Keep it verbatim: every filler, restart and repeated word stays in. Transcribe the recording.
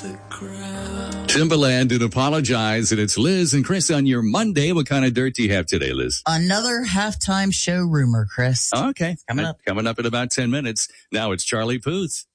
Timbaland did apologize, and it's Liz and Chris on your Monday. What kind of dirt do you have today, Liz? Another halftime show rumor, Chris. Okay. Coming up. Coming up in about ten minutes. Now it's Charlie Puth.